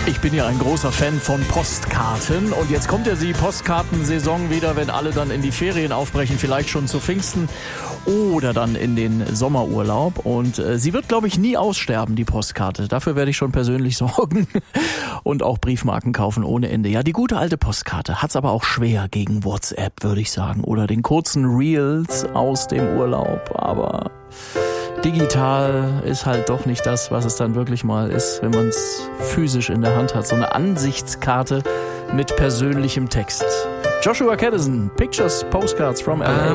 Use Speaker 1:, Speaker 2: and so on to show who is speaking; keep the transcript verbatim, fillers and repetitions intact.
Speaker 1: Ich bin ja ein großer Fan von Postkarten und jetzt kommt ja die Postkartensaison wieder, wenn alle dann in die Ferien aufbrechen, vielleicht schon zu Pfingsten oder dann in den Sommerurlaub. Und äh, sie wird, glaube ich, nie aussterben, die Postkarte. Dafür werde ich schon persönlich sorgen und auch Briefmarken kaufen ohne Ende. Ja, die gute alte Postkarte hat's aber auch schwer gegen WhatsApp, würde ich sagen, oder den kurzen Reels aus dem Urlaub. Aber digital ist halt doch nicht das, was es dann wirklich mal ist, wenn man es physisch in der Hand hat. So eine Ansichtskarte mit persönlichem Text. Joshua Caddison, Pictures, Postcards from L A.